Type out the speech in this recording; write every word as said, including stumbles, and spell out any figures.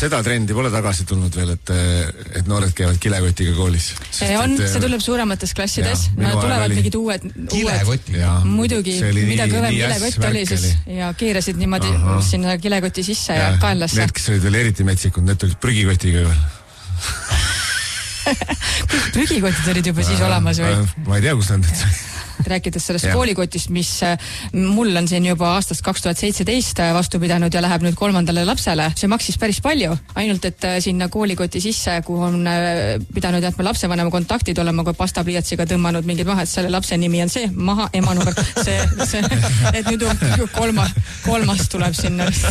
seda trendi pole tagasi tulnud veel, et, et noored käivad kilekotiga koolis. See on, et, see tuleb suuremates klassides. Nad tulevad oli... mingid uued, uued muidugi, mida kõvem kilekott oli siis ja keerasid niimoodi Aha. sinna kilekoti sisse ja, ja kaenlasse. Need, kes olid veel eriti metsikud, need olid prügikotiga veel. Prügikotid olid juba siis olemas või? Ma ei tea, kus nad nüüd rääkides sellest ja. koolikotist, mis mul on siin juba aastast kaks tuhat seitseteist vastu pidanud ja läheb nüüd kolmandale lapsele. See maksis päris palju, ainult et sinna koolikoti sisse, kuhu on pidanud jätma lapsevanema kontaktid olema, kui pastapliiatsiga tõmmanud mingid maha, et selle lapse nimi on see, maha, ema number, see, see, et nüüd kolma, kolmas tuleb sinna.